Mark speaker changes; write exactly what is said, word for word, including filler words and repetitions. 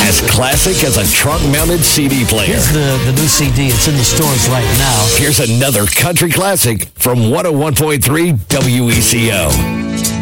Speaker 1: As classic as a trunk-mounted C D player.
Speaker 2: Here's the, the new C D. It's in the stores right now.
Speaker 1: Here's another country classic from one oh one point three W E C O.